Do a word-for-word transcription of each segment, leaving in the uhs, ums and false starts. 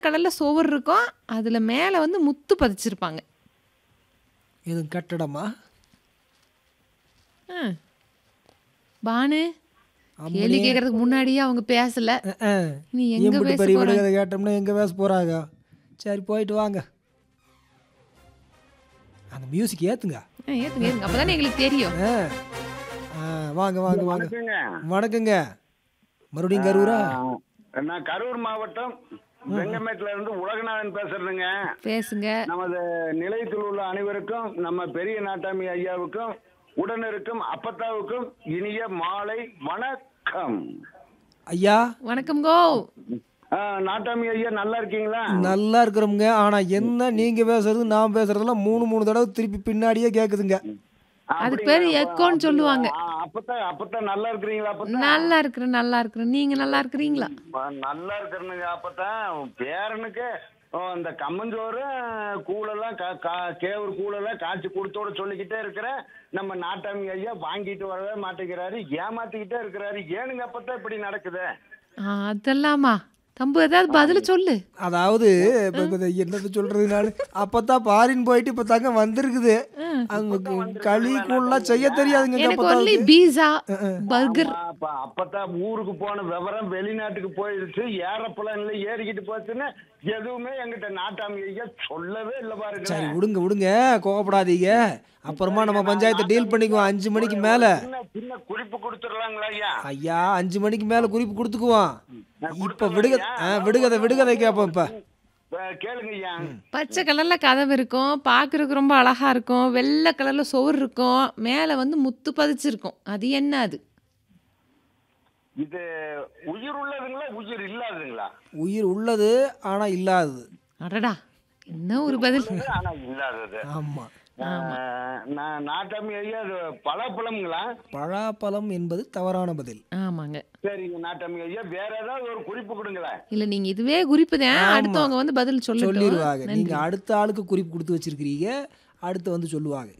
கலர்ல சுவர் இருக்கும். அதுல மேல வந்து முத்து பதிச்சிருப்பாங்க. எதுவும் கட்டடமா? ஆ. பானு கேள்வி அம்மனே! கேட்கறதுக்கு முன்னாடியே அவங்க பேசல. அ நீ எங்க எம்புட்டு பேச பெரிய போறாங்க? விடுகதை கேட்டோம்னா எங்க பேச போறாங்க? சரி போயிட்டு வாங்க. அந்த மியூசிக் ஏத்துங்க. ஆ, ஏத்துங்க ஏத்துங்க. அப்பதானே எங்களுக்கு தெரியும். ஆ. ஆ, வாங்க வாங்க வாங்க. வணக்கங்க. வணக்கங்க. மறுபடியும் கரூரா? ஆ, நான் கரூர் மாவட்டம் வெங்கமேட்ல இருந்து உலகநாதன் பேசுறேங்க. பேசுங்க. நமது நிலையத்தில் உள்ள அனைவருக்கும் நம்ம பெரிய நாட்டாமி ஐயாவுக்கும் உடனிருக்கும் அப்பத்தாவுக்கும் இனிய மாலை வணக்கம். ஐயா வணக்கம் கோ. ஆ, நாட்டாமி ஐயா நல்லா இருக்கீங்களா? நல்லா இருக்கிறோம்ங்க. ஆனா என்ன நீங்க பேசுறது நான் பேசுறதெல்லாம் மூணு மூணு தடவை திருப்பி பின்னாடியே கேக்குதுங்க. அதுக்கு பேரு எக்கோன்னு சொல்லுவாங்க. ஆ, அப்பத்தான் அப்பத்தான் நல்லா இருக்கிறீங்களா? அப்பத்தான் நல்லா இருக்கிறேன் நல்லா இருக்கிறேன். நீங்க நல்லா இருக்கிறீங்களா? ஆ, நல்லா இருக்கிறனுங்க. அப்பத்தான் பேரனுக்கு ஓ, இந்த கம்மஞ்சோறு கூழெல்லாம் கா- கா- கேவுரு கூழெல்லாம் காய்ச்சி கொடுத்தோட சொல்லிக்கிட்டே இருக்கிறேன். நம்ம நாட்டாமி ஐயா வாங்கிட்டு வரவே மாட்டேங்கிறாரு, ஏமாத்திக்கிட்டே இருக்கிறாரு. ஏனுங்க அப்பத்தான் இப்படி நடக்குது? ஆ, அதெல்லாமா தம்பு ஏதாவது பதில சொல்லு. அதாவது இப்ப இப்ப என்னது சொல்றது நானு அப்பதான் பாரின் போயிட்டு இப்ப தாங்க வந்திருக்குது. அங்க களி கூழ்லாம் செய்ய தெரியாதுங்க எனக்கு ஒன்லி அப்பத்தாவுக்கு. Pizza burger. ஆமா, அப்ப அப்பத்தான் ஊருக்கு போன விவரம் வெளிநாட்டுக்கு போயிடுச்சு, ஏரோப்ளேன்ல ஏறிக்கிட்டு போச்சுன்னு எதுவுமே எங்கிட்ட நாட்டாமி ஐயா சொல்லவே இல்லை பாருங்க. சரி விடுங்க விடுங்க கோவப்படாதீங்க. அப்புறமா நம்ம பஞ்சாயத்தை டீல் பண்ணிக்குவோம் அஞ்சு மணிக்கு மேல. சின்ன சின்ன குறிப்பு கொடுத்துடலாங்களா ஐயா? ஐயா அஞ்சு மணிக்கு மேல குறிப்பு கொடுத்துக்குவோம். இப்ப விடுகதை ஆ, விடுகதை விடுகதை கேட்போம் இப்ப. அஹ், கேளுங்க ஐயா. பச்சை கலர்ல கதவு இருக்கும். பார்க்கறதுக்கு ரொம்ப அழகா இருக்கும். வெள்ளை கலர்ல சுவர் இருக்கும். மேல வந்து முத்து பதிச்சிருக்கும். அது என்ன அது? இது உயிர் உள்ளதுங்களா உயிர் இல்லாதுங்களா? உயிர் உள்ளது ஆனா இல்லாதது. அடடா என்ன ஒரு பதில். உள்ளது ஆனா இல்லாதது. ஆமா. அஹ், நான் நாட்டாமி ஐயா அது பலாப்பழம்ங்களா? பலாப்பழம் என்பது தவறான பதில். ஆமாங்க. சரிங்க நாட்டாமி ஐயா, வேற ஏதாவது ஒரு குறிப்பு கொடுங்களேன். இல்ல நீங்க இதுவே குறிப்பு தான். ஆமா. அடுத்தவங்க வந்து பதில் சொல்லட்டும். சொல்லிடுவாங்க. நன்றி. நீங்க அடுத்த ஆளுக்கு குறிப்பு கொடுத்து வச்சிருக்கிறீங்க. அடுத்து வந்து சொல்லுவாங்க.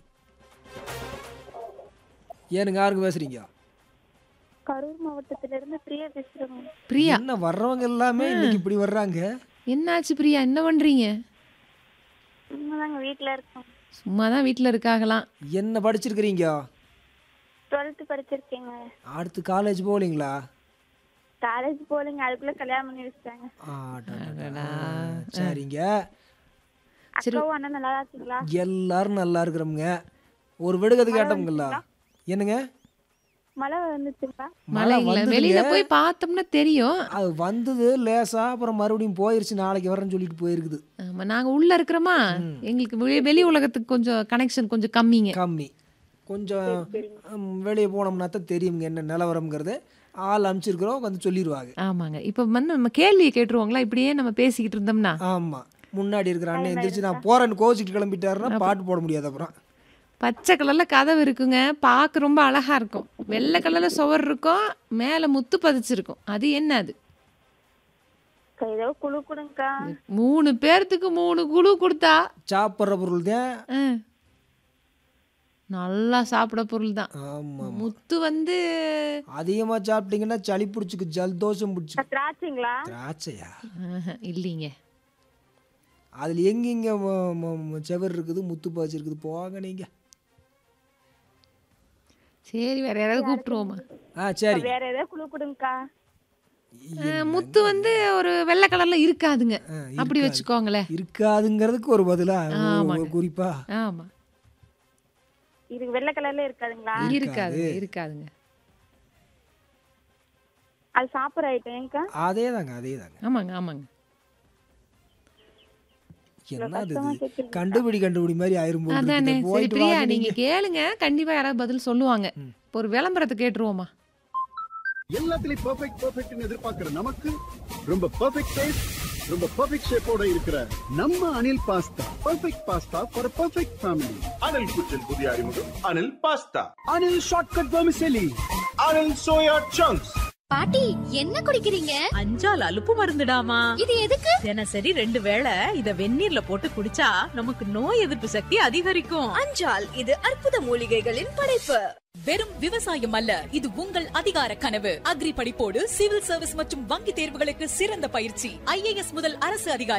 ஏனுங்க யாருக்கு பேசுறீங்க? கரூர் மாவட்டத்திலிருந்து பிரியா பேசுறேங்க. பிரியா என்ன வர்றவங்க எல்லாமே இன்னைக்கு இப்படி வர்றாங்க? என்னாச்சு பிரியா என்ன பண்றீங்க? சும்மாதாங்க வீட்டில் இருக்கோம். சும்மா தான் வீட்டில் இருக்காகலாம். என்ன படிச்சிருக்கிறீங்க? டுவெல்த்து படிச்சிருக்கேங்க. அடுத்து காலேஜ் போகலீங்களா? காலேஜ் போகலைங்க, அதுக்குள்ள கல்யாணம் பண்ணி வச்சுட்டாங்க. ஆடடடா. சரிங்க. அக்காவும் அண்ணன் நல்லா இருக்கீங்களா? எல்லாரும் நல்லா இருக்கிறோம்ங்க. ஒரு விடுகதை கேட்டோம்ங்களா? என்னங்க? மழை வந்துச்சுங்களா? மழை இல்ல. வந்ததுங்க. வெளியில போய் பார்த்தோம்னா தெரியும். அது வந்தது லேசா, அப்புறம் மறுபடியும் போயிருச்சு, நாளைக்கு வரேன்னு சொல்லிட்டு போயிருக்குது. ஆமா நாங்க உள்ள இருக்கிறோமா, எங்களுக்கு வெளி- வெளி உலகத்துக்கு கொஞ்சம் கனெக்ஷன் கொஞ்சம் கம்மிங்க. கம்மி. கொஞ்சம் வெளியே போனோம்னா தான் தெரியுங்க என்ன நிலவரம்ங்கிறது. ஆள் அனுப்பிச்சிருக்கிறோம் வந்து சொல்லிடுவாங்க. ஆமாங்க. இப்போ வந்து நம்ம கேள்வியை கேட்டுருவோங்களா? இப்படியே நம்ம பேசிக்கிட்டு இருந்தோம்னா. ஆமா. முன்னாடி இருக்கிற அண்ணன் எந்திரிச்சு நான் போறேன்னு கோச்சிட்டு கிளம்பிட்டாருன்னா பாட்டு போட முடியாது. அப்புறம் பச்சை கலர்ல கதவு இருக்குங்க. பார்க்க ரொம்ப அழகா இருக்கும். வெள்ளை கலர்ல சுவர் இருக்கும். மேல முத்து பதிச்சிருக்கும். அது என்ன அது? அக்கா, ஏதோ குழு கொடுங்கக்கா. மூணு பேர்த்துக்கு மூணு குழு கொடுத்தா சாப்பிட்ற பொருள் தான். ஆ, நல்லா சாப்பிட பொருள் தான். ஆமா. முத்து வந்து அதிகமா சாப்பிட்டீங்கன்னா சளி பிடிச்சிக்கு, ஜலதோஷம் பிடிச்சிக்கு. திராட்சைங்களா? திராட்சையா? ஆஹா, இல்லைங்க. அதுல எங்கெங்க ம- ம- ம- செவர் இருக்குது, முத்து பாய்ச்சி இருக்குது, போங்க நீங்க. சரி வேற யாராவது கூப்பிட்டுருவோமா? ஆ சரி. வேற ஏதோ குழு கொடுங்கக்கா. ஆ, முத்து வந்து ஒரு வெள்ளை கலர்ல இருக்காதுங்க. ஆ, அப்படி இருக்காது. வச்சுக்கோங்களேன். இருக்காதுங்கிறதுக்கு ஒரு பதிலா ஒரு- ஆமாங்க. ஒரு குறிப்பா? ஆமா இது வெள்ளை கலர்ல இருக்காதுங்களா? இருக்காதுங்க இருக்காதுங்க. அது சாப்பிட்ற ஐட்டம் ஏங்கக்கா? அதே தாங்க அதே தாங்க. ஆமாங்க ஆமாங்க. என்னது கஷ்டமா இது? கேக்குறீங்க. கண்டுபிடி கண்டுபிடி மாதிரி ஆயிரும் போல அதானே. இருக்குது. சரி போயிட்டு பிரியா வாங்க நீங்க நீங்க. கேளுங்க. கண்டிப்பா யாராவது பதில் சொல்லுவாங்க. இப்போ ஒரு விளம்பரத்தை கேட்டுருவோமா? எல்லாத்துலயும் பெர்ஃபெக்ட் பெர்ஃபெக்ட்னு எதிர்பார்க்கிற நமக்கு ரொம்ப பெர்ஃபெக்ட் டேஸ்ட், ரொம்ப பெர்ஃபெக்ட் ஷேப்போட இருக்கிற நம்ம Anil pasta. Perfect pasta for perfect family. Anil குச்சின் புதிய அறிமுகம் Anil pasta. Anil shortcut vermicelli. Anil soya chunks. பாட்டி என்ன குடிக்கிறீங்க? அஞ்சால் அலுப்பு மருந்துடாமா. இது எதுக்கு? தினசரி ரெண்டு வேளை இத வெந்நீர்ல போட்டு குடிச்சா நமக்கு நோய் எதிர்ப்பு சக்தி அதிகரிக்கும். அஞ்சால் இது அற்புத மூலிகைகளின் படைப்பு. வெறும் விவசாயம் அல்ல, இது உங்கள் அதிகார கனவு. அக்ரி படிப்போடு சிவில் சர்வீஸ் மற்றும் வங்கி தேர்வுகளுக்கு சிறந்த பயிற்சி. ஐஏஎஸ் முதல் அரசு அதிகாரி